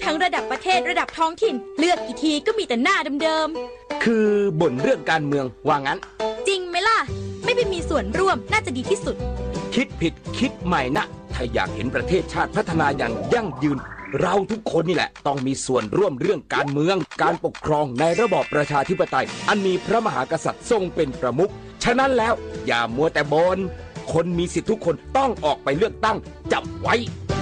ทั้งระดับประเทศระดับท้องถิ่นเลือกกี่ทีก็มีแต่หน้าเดิมๆคือบ่นเรื่องการเมืองว่างั้นจริงไหมล่ะไม่ไปมีส่วนร่วมน่าจะดีที่สุดคิดผิดคิดใหม่นะถ้าอยากเห็นประเทศชาติพัฒนาอย่างยั่งยืนเราทุกคนนี่แหละต้องมีส่วนร่วมเรื่องการเมืองการปกครองในระบอบประชาธิปไตยอันมีพระมหากษัตริย์ทรงเป็นประมุขฉะนั้นแล้วอย่ามัวแต่บ่นคนมีสิทธิทุกคนต้องออกไปเลือกตั้งจับไว้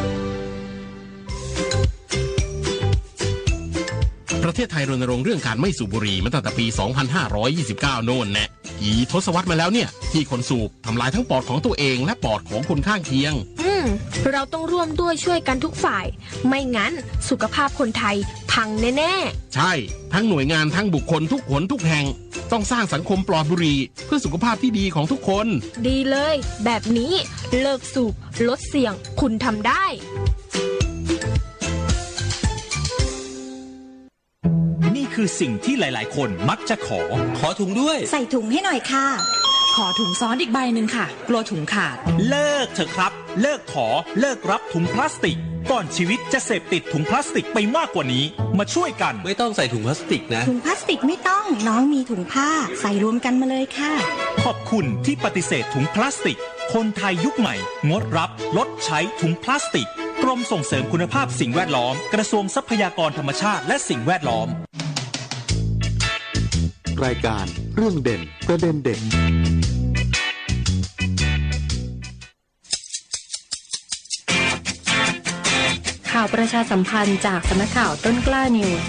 ประเทศไทยรณรงค์เรื่องการไม่สูบบุหรี่มาตั้งแต่ปี 2529 โน่นแน่กี่ทศวรรษมาแล้วเนี่ยที่คนสูบทำลายทั้งปอดของตัวเองและปอดของคนข้างเคียงเราต้องร่วมด้วยช่วยกันทุกฝ่ายไม่งั้นสุขภาพคนไทยพังแน่ๆใช่ทั้งหน่วยงานทั้งบุคคลทุกหนทุกแห่งต้องสร้างสังคมปลอดบุหรี่เพื่อสุขภาพที่ดีของทุกคนดีเลยแบบนี้เลิกสูบลดเสี่ยงคุณทำได้นี่คือสิ่งที่หลายๆคนมักจะขอถุงด้วยใส่ถุงให้หน่อยค่ะขอถุงซ้อนอีกใบหนึ่งค่ะกลัวถุงขาดเลิกเถอะครับเลิกเลิกรับถุงพลาสติกก่อนชีวิตจะเสพติดถุงพลาสติกไปมากกว่านี้มาช่วยกันไม่ต้องใส่ถุงพลาสติกนะถุงพลาสติกไม่ต้องน้องมีถุงผ้าใส่รวมกันมาเลยค่ะขอบคุณที่ปฏิเสธถุงพลาสติกคนไทยยุคใหม่งดรับลดใช้ถุงพลาสติกกรมส่งเสริมคุณภาพสิ่งแวดล้อมกระทรวงทรัพยากรธรรมชาติและสิ่งแวดล้อมรายการเรื่องเด่นประเด็นเด่นข่าวประชาสัมพันธ์จากสำนักข่าวต้นกล้านิว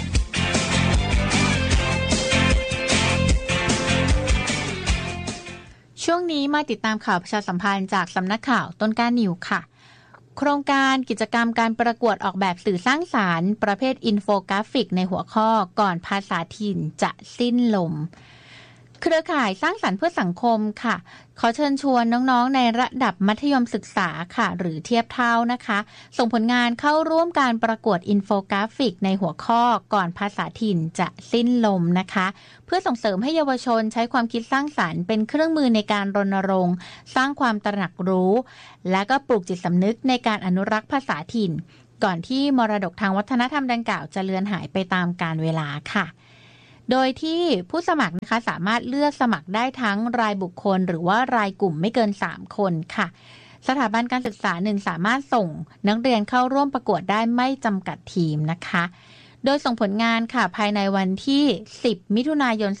ช่วงนี้มาติดตามข่าวประชาสัมพันธ์จากสำนักข่าวต้นกล้านิวค่ะโครงการกิจกรรมการประกวดออกแบบสื่อสร้างสรรค์ประเภทอินโฟกราฟิกในหัวข้อก่อนภาษาถิ่นจะสิ้นลมเครือข่ายสร้างสรรค์เพื่อสังคมค่ะขอเชิญชวนน้องๆในระดับมัธยมศึกษาค่ะหรือเทียบเท่านะคะส่งผลงานเข้าร่วมการประกวดอินโฟกราฟิกในหัวข้อก่อนภาษาถิ่นจะสิ้นลมนะคะเพื่อส่งเสริมให้เยาวชนใช้ความคิดสร้างสรรค์เป็นเครื่องมือในการรณรงค์สร้างความตระหนักรู้และก็ปลูกจิตสำนึกในการอนุรักษ์ภาษาถิ่นก่อนที่มรดกทางวัฒนธรรมดังกล่าวจะเลือนหายไปตามกาลเวลาค่ะโดยที่ผู้สมัครนะคะสามารถเลือกสมัครได้ทั้งรายบุคคลหรือว่ารายกลุ่มไม่เกิน3คนค่ะสถาบันการศึกษาหนึ่งสามารถส่งนักเรียนเข้าร่วมประกวดได้ไม่จำกัดทีมนะคะโดยส่งผลงานค่ะภายในวันที่10มิถุนายน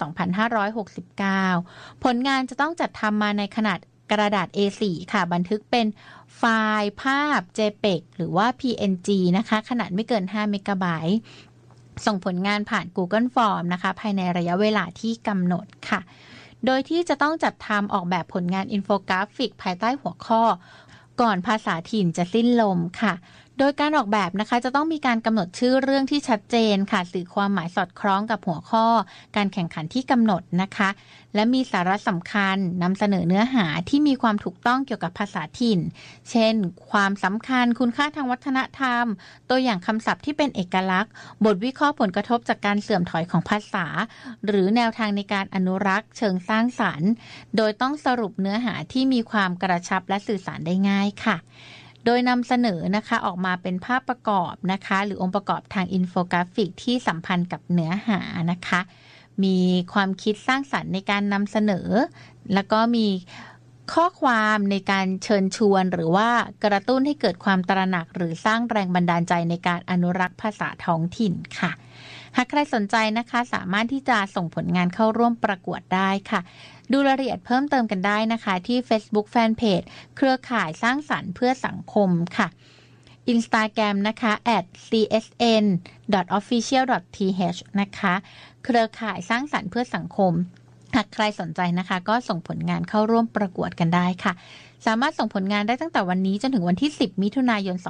2569ผลงานจะต้องจัดทำมาในขนาดกระดาษ A4 ค่ะบันทึกเป็นไฟล์ภาพ JPEG หรือว่า PNG นะคะขนาดไม่เกิน5เมกะไบต์ส่งผลงานผ่าน Google Form นะคะภายในระยะเวลาที่กำหนดค่ะโดยที่จะต้องจัดทำออกแบบผลงานอินโฟกราฟิกภายใต้หัวข้อก่อนภาษาถิ่นจะสิ้นลมค่ะโดยการออกแบบนะคะจะต้องมีการกำหนดชื่อเรื่องที่ชัดเจนค่ะสื่อความหมายสอดคล้องกับหัวข้อการแข่งขันที่กำหนดนะคะและมีสาระสำคัญนำเสนอเนื้อหาที่มีความถูกต้องเกี่ยวกับภาษาถิ่นเช่นความสำคัญคุณค่าทางวัฒนธรรมตัวอย่างคำศัพท์ที่เป็นเอกลักษณ์บทวิเคราะห์ผลกระทบจากการเสื่อมถอยของภาษาหรือแนวทางในการอนุรักษ์เชิงสร้างสรรค์โดยต้องสรุปเนื้อหาที่มีความกระชับและสื่อสารได้ง่ายค่ะโดยนำเสนอนะคะออกมาเป็นภาพประกอบนะคะหรือองค์ประกอบทางอินโฟกราฟิกที่สัมพันธ์กับเนื้อหานะคะมีความคิดสร้างสรรค์ในการนำเสนอแล้วก็มีข้อความในการเชิญชวนหรือว่ากระตุ้นให้เกิดความตระหนักหรือสร้างแรงบันดาลใจในการอนุรักษ์ภาษาท้องถิ่นค่ะหากใครสนใจนะคะสามารถที่จะส่งผลงานเข้าร่วมประกวดได้ค่ะดูรายละเอียดเพิ่มเติมกันได้นะคะที่ Facebook Fanpage เครือข่ายสร้างสรรค์เพื่อสังคมค่ะ Instagram นะคะ @csn.official.th นะคะเครือข่ายสร้างสรรค์เพื่อสังคมหากใครสนใจนะคะก็ส่งผลงานเข้าร่วมประกวดกันได้ค่ะสามารถส่งผลงานได้ตั้งแต่วันนี้จนถึงวันที่10มิถุนายน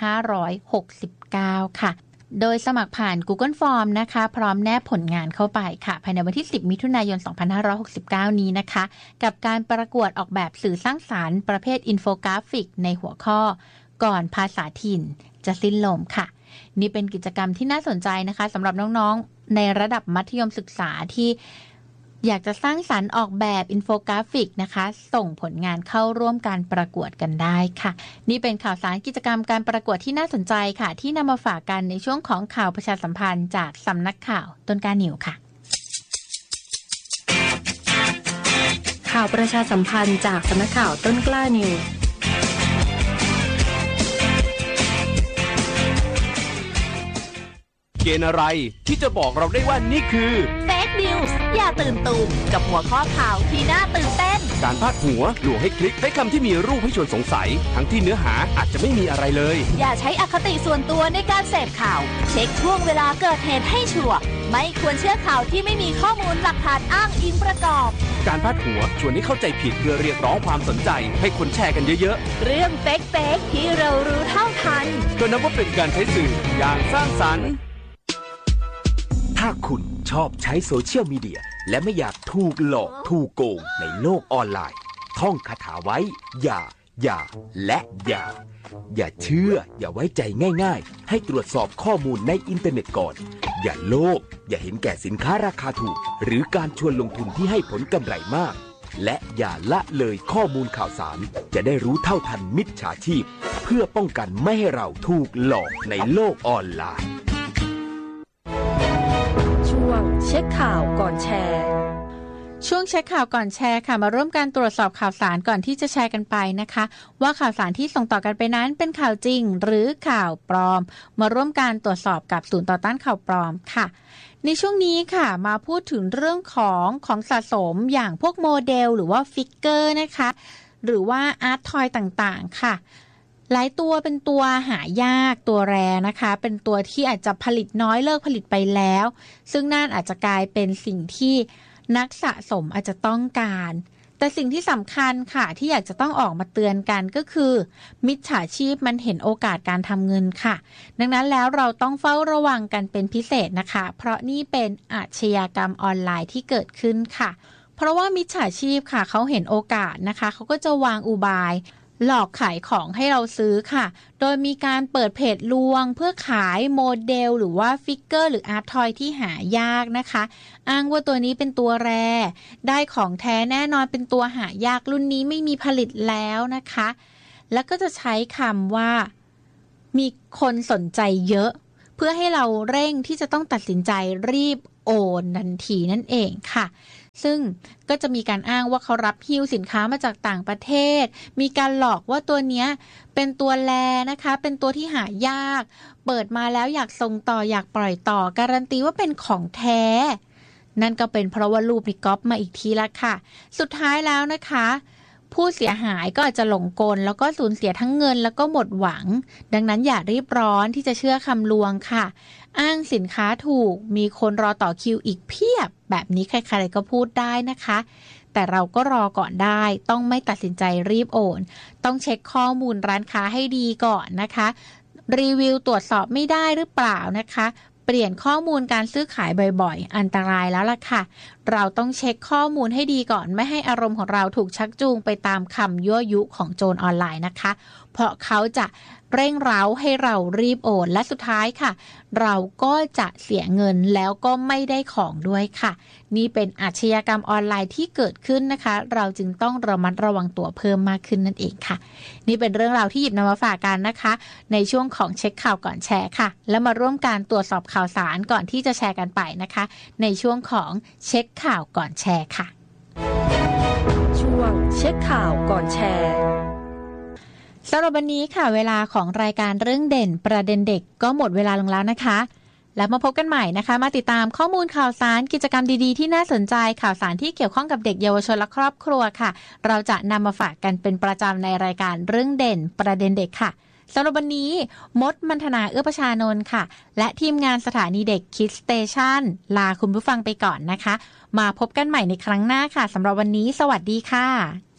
2569ค่ะโดยสมัครผ่าน Google Form นะคะพร้อมแนบผลงานเข้าไปค่ะภายในวันที่10มิถุนายน2569นี้นะคะกับการประกวดออกแบบสื่อสร้างสรรค์ประเภทอินโฟกราฟิกในหัวข้อก่อนภาษาถิ่นจะสิ้นลมค่ะนี่เป็นกิจกรรมที่น่าสนใจนะคะสำหรับน้องๆในระดับมัธยมศึกษาที่อยากจะสร้างสรรค์ออกแบบอินโฟกราฟิกนะคะส่งผลงานเข้าร่วมการประกวดกันได้ค่ะนี่เป็นข่าวสารกิจกรรมการประกวดที่น่าสนใจค่ะที่นำมาฝากกันในช่วงของข่าวประชาสัมพันธ์จากสำนักข่าวต้นกล้านิวค่ะข่าวประชาสัมพันธ์จากสำนักข่าวต้นกล้านิวเกณฑ์อะไรที่จะบอกเราได้ว่านี่คือเฟกนิวส์อย่าตื่นตูมกับหัวข้อข่าวที่น่าตื่นเต้นการพาดหัวลวงให้คลิกใช้คำที่มีรูปให้ชวนสงสัยทั้งที่เนื้อหาอาจจะไม่มีอะไรเลยอย่าใช้อคติส่วนตัวในการเสพข่าวเช็คช่วงเวลาเกิดเหตุให้ชัวร์ไม่ควรเชื่อข่าวที่ไม่มีข้อมูลหลักฐานอ้างอิงประกอบการพาดหัวชวนให้เข้าใจผิดเพื่อเรียกร้องความสนใจให้คนแชร์กันเยอะๆเรื่องเฟกที่เรารู้เท่าทันก็นับว่าเป็นการใช้สื่ออย่างสร้างสรรค์ถ้าคุณชอบใช้โซเชียลมีเดียและไม่อยากถูกหลอกถูกโกงในโลกออนไลน์ท่องคาถาไว้อย่าและอย่าเชื่ออย่าไว้ใจง่ายๆให้ตรวจสอบข้อมูลในอินเทอร์เน็ตก่อนอย่าโลภอย่าเห็นแก่สินค้าราคาถูกหรือการชวนลงทุนที่ให้ผลกำไรมากและอย่าละเลยข้อมูลข่าวสารจะได้รู้เท่าทันมิจฉาชีพเพื่อป้องกันไม่ให้เราถูกหลอกในโลกออนไลน์ช่วงเช็คข่าวก่อนแชร์ช่วงเช็คข่าวก่อนแชร์ค่ะมาร่วมกันตรวจสอบข่าวสารก่อนที่จะแชร์กันไปนะคะว่าข่าวสารที่ส่งต่อกันไปนั้นเป็นข่าวจริงหรือข่าวปลอมมาร่วมกันตรวจสอบกับศูนย์ต่อต้านข่าวปลอมค่ะในช่วงนี้ค่ะมาพูดถึงเรื่องของสะสมอย่างพวกโมเดลหรือว่าฟิกเกอร์นะคะหรือว่าอาร์ตทอยต่างๆค่ะหลายตัวเป็นตัวหายากตัวแรนะคะเป็นตัวที่อาจจะผลิตน้อยเลิกผลิตไปแล้วซึ่งนั่นอาจจะกลายเป็นสิ่งที่นักสะสมอาจจะต้องการแต่สิ่งที่สำคัญค่ะที่อยากจะต้องออกมาเตือนกันก็คือมิจฉาชีพมันเห็นโอกาสการทำเงินค่ะดังนั้นแล้วเราต้องเฝ้าระวังกันเป็นพิเศษนะคะเพราะนี่เป็นอาชญากรรมออนไลน์ที่เกิดขึ้นค่ะเพราะว่ามิจฉาชีพค่ะเขาเห็นโอกาสนะคะเขาก็จะวางอุบายหลอกขายของให้เราซื้อค่ะโดยมีการเปิดเพจลวงเพื่อขายโมเดลหรือว่าฟิกเกอร์หรืออาร์ตทอยที่หายากนะคะอ้างว่าตัวนี้เป็นตัวแรได้ของแท้แน่นอนเป็นตัวหายากรุ่นนี้ไม่มีผลิตแล้วนะคะแล้วก็จะใช้คำว่ามีคนสนใจเยอะเพื่อให้เราเร่งที่จะต้องตัดสินใจรีบโอนทันทีนั่นเองค่ะซึ่งก็จะมีการอ้างว่าเขารับฮิ้วสินค้ามาจากต่างประเทศมีการหลอกว่าตัวเนี้ยเป็นตัวแลนะคะเป็นตัวที่หายากเปิดมาแล้วอยากส่งต่ออยากปล่อยต่อการันตีว่าเป็นของแท้นั่นก็เป็นเพราะว่ารูปนี่ก๊อปมาอีกทีละค่ะสุดท้ายแล้วนะคะผู้เสียหายก็อาจจะหลงกลแล้วก็สูญเสียทั้งเงินแล้วก็หมดหวังดังนั้นอย่ารีบร้อนที่จะเชื่อคำลวงค่ะอ้างสินค้าถูกมีคนรอต่อคิวอีกเพียบแบบนี้ใครๆก็พูดได้นะคะแต่เราก็รอก่อนได้ต้องไม่ตัดสินใจรีบโอนต้องเช็คข้อมูลร้านค้าให้ดีก่อนนะคะรีวิวตรวจสอบไม่ได้หรือเปล่านะคะเปลี่ยนข้อมูลการซื้อขายบ่อยๆอันตรายแล้วล่ะค่ะเราต้องเช็คข้อมูลให้ดีก่อนไม่ให้อารมณ์ของเราถูกชักจูงไปตามคำยั่วยุของโจรออนไลน์นะคะเพราะเขาจะเร่งเร้าให้เรารีบโอนและสุดท้ายค่ะเราก็จะเสียเงินแล้วก็ไม่ได้ของด้วยค่ะนี่เป็นอาชญากรรมออนไลน์ที่เกิดขึ้นนะคะเราจึงต้องระมัดระวังตัวเพิ่มมากขึ้นนั่นเองค่ะนี่เป็นเรื่องราวที่หยิบนำมาฝากกันนะคะในช่วงของเช็คข่าวก่อนแชร์ค่ะแล้วมาร่วมการตรวจสอบข่าวสารก่อนที่จะแชร์กันไปนะคะในช่วงของเช็คข่าวก่อนแชร์ค่ะช่วงเช็คข่าวก่อนแชร์สำหรับวันนี้ค่ะเวลาของรายการเรื่องเด่นประเด็นเด็กก็หมดเวลาลงแล้วนะคะแล้วมาพบกันใหม่นะคะมาติดตามข้อมูลข่าวสารกิจกรรมดีๆที่น่าสนใจข่าวสารที่เกี่ยวข้องกับเด็กเยาวชนและครอบครัวค่ะเราจะนำมาฝากกันเป็นประจำในรายการเรื่องเด่นประเด็นเด็กค่ะสำหรับวันนี้มดมันธนาเอื้อประชานนท์ค่ะและทีมงานสถานีเด็กคิดสเตชันลาคุณผู้ฟังไปก่อนนะคะมาพบกันใหม่ในครั้งหน้าค่ะสำหรับวันนี้สวัสดีค่ะ